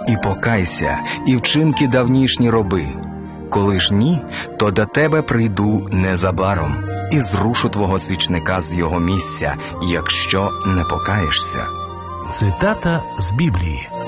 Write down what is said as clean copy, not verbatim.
і покайся, і вчинки давнішні роби. Коли ж ні, то до тебе прийду незабаром, і зрушу твого свічника з його місця, якщо не покаєшся». Цитата з Біблії.